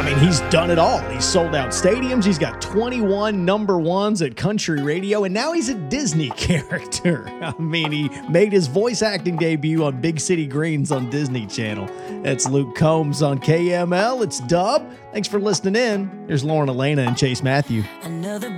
He's done it all. He's sold out stadiums. He's got 21 number ones at country radio, and now he's a Disney character. He made his voice acting debut on Big City Greens on Disney Channel. That's Luke Combs on KML. It's Dub. Thanks for listening in. Here's Lauren Elena and Chase Matthew. Another